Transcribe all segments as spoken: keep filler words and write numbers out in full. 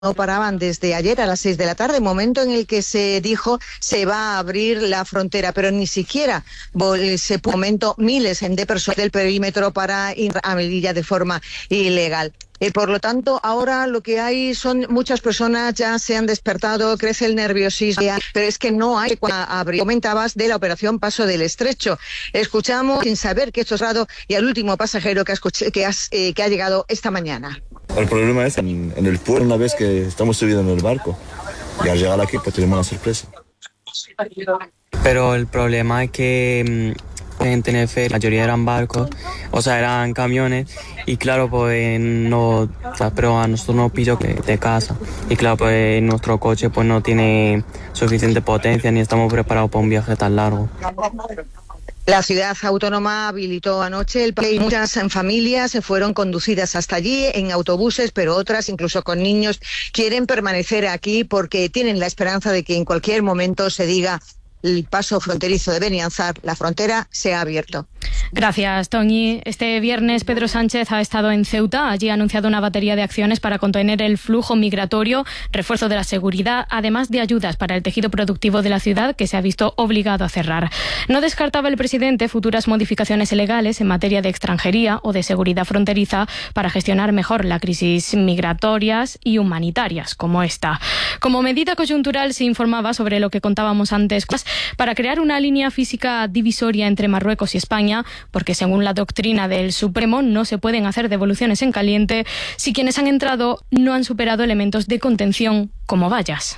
no paraban desde ayer a las seis de la tarde, momento en el que se dijo se va a abrir la frontera, pero ni siquiera se puso momento miles de personas del perímetro para ir a Melilla de forma ilegal. Eh, por lo tanto, ahora lo que hay son muchas personas ya se han despertado, crece el nerviosismo, pero es que no hay. Comentabas de la operación Paso del Estrecho. Escuchamos sin saber que esto es raro y al último pasajero que, has, que, has, eh, que ha llegado esta mañana. El problema es en, en el puerto, una vez que estamos subidos en el barco y al llegar aquí pues tenemos una sorpresa. Pero el problema es que mmm, en Tenerife la mayoría eran barcos, o sea, eran camiones y claro, pues no, o sea, pero a nosotros nos pilló de, de casa y claro, pues nuestro coche pues no tiene suficiente potencia ni estamos preparados para un viaje tan largo. La ciudad autónoma habilitó anoche el play. Muchas familias se fueron conducidas hasta allí en autobuses, pero otras, incluso con niños, quieren permanecer aquí porque tienen la esperanza de que en cualquier momento se diga el paso fronterizo de Benianzar, la frontera se ha abierto. Gracias, Toñi. Este viernes Pedro Sánchez ha estado en Ceuta. Allí ha anunciado una batería de acciones para contener el flujo migratorio, refuerzo de la seguridad, además de ayudas para el tejido productivo de la ciudad que se ha visto obligado a cerrar. No descartaba el presidente futuras modificaciones legales en materia de extranjería o de seguridad fronteriza para gestionar mejor la crisis migratorias y humanitarias como esta. Como medida coyuntural se informaba sobre lo que contábamos antes para crear una línea física divisoria entre Marruecos y España, porque según la doctrina del Supremo no se pueden hacer devoluciones en caliente si quienes han entrado no han superado elementos de contención como vallas.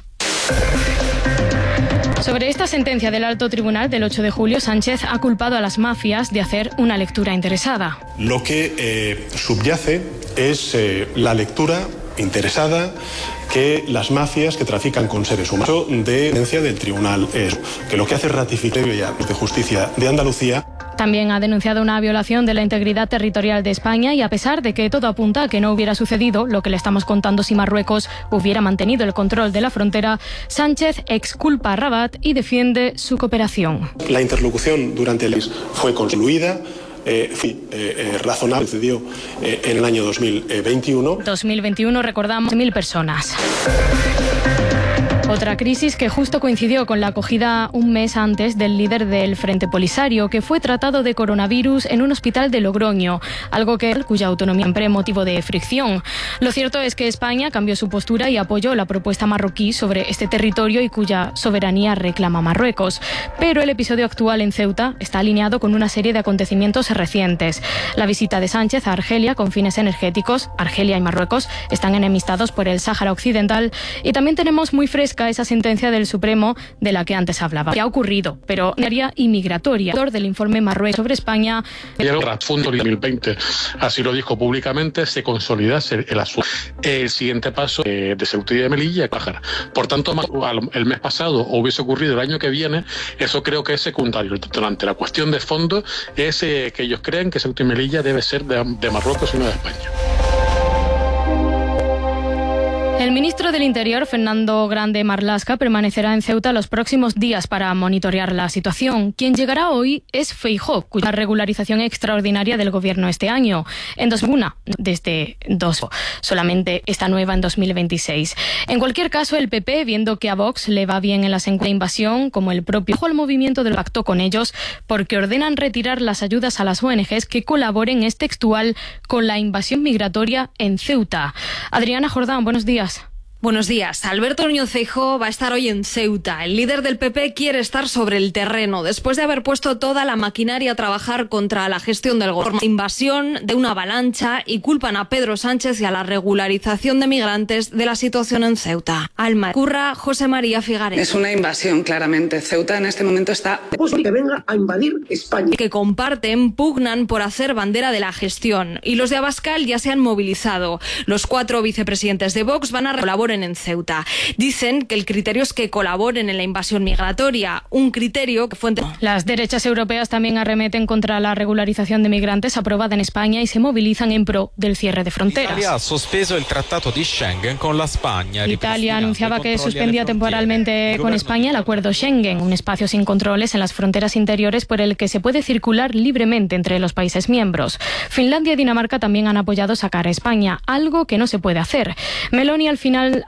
Sobre esta sentencia del Alto Tribunal del ocho de julio, Sánchez ha culpado a las mafias de hacer una lectura interesada. Lo que eh, subyace es eh, la lectura interesada que las mafias que trafican con seres humanos de sentencia del tribunal es que lo que hace es ratificar de justicia de Andalucía. También ha denunciado una violación de la integridad territorial de España y a pesar de que todo apunta a que no hubiera sucedido lo que le estamos contando si Marruecos hubiera mantenido el control de la frontera, Sánchez exculpa a Rabat y defiende su cooperación. La interlocución durante el fue concluida. Eh, eh, eh, razonable sucedió eh, en el año dos mil veintiuno. dos mil veintiuno, recordamos, mil personas. Otra crisis que justo coincidió con la acogida un mes antes del líder del Frente Polisario, que fue tratado de coronavirus en un hospital de Logroño, algo que cuya autonomía siempre motivo de fricción. Lo cierto es que España cambió su postura y apoyó la propuesta marroquí sobre este territorio y cuya soberanía reclama Marruecos. Pero el episodio actual en Ceuta está alineado con una serie de acontecimientos recientes. La visita de Sánchez a Argelia con fines energéticos. Argelia y Marruecos están enemistados por el Sáhara Occidental y también tenemos muy fresca esa sentencia del Supremo de la que antes hablaba. Que ha ocurrido, pero en área inmigratoria. El autor del informe Marruecos sobre España. Y el Ratfundo dos mil veinte así lo dijo públicamente, se consolidase el asunto. El siguiente paso eh, de Ceuta y de Melilla, bajar. Por tanto, el mes pasado o hubiese ocurrido el año que viene, eso creo que es secundario. Ante la cuestión de fondo es eh, que ellos creen que Ceuta y Melilla debe ser de, de Marruecos y no de España. El ministro del Interior, Fernando Grande Marlaska, permanecerá en Ceuta los próximos días para monitorear la situación. Quien llegará hoy es Feijóo, cuya regularización extraordinaria del gobierno este año. En dos mil uno, desde dos, solamente esta nueva en dos mil veintiséis. En cualquier caso, el P P, viendo que a Vox le va bien en las encuestas de invasión, como el propio el movimiento del pacto con ellos, porque ordenan retirar las ayudas a las O N Ges que colaboren, es textual, con la invasión migratoria en Ceuta. Adriana Jordán, buenos días. Buenos días. Alberto Núñez Feijóo va a estar hoy en Ceuta. El líder del P P quiere estar sobre el terreno después de haber puesto toda la maquinaria a trabajar contra la gestión del gobierno. Invasión de una avalancha y culpan a Pedro Sánchez y a la regularización de migrantes de la situación en Ceuta. Alma Curra, José María Figares. Es una invasión, claramente. Ceuta en este momento está... Pues que venga a invadir España. Que comparten, pugnan por hacer bandera de la gestión. Y los de Abascal ya se han movilizado. Los cuatro vicepresidentes de Vox van a colaborar en Ceuta. Dicen que el criterio es que colaboren en la invasión migratoria, un criterio que fue... Las derechas europeas también arremeten contra la regularización de migrantes aprobada en España y se movilizan en pro del cierre de fronteras. Italia ha suspenso el tratado de Schengen con la España. Italia anunciaba que suspendía temporalmente con España el acuerdo Schengen, un espacio sin controles en las fronteras interiores por el que se puede circular libremente entre los países miembros. Finlandia y Dinamarca también han apoyado sacar a España, algo que no se puede hacer. Meloni al final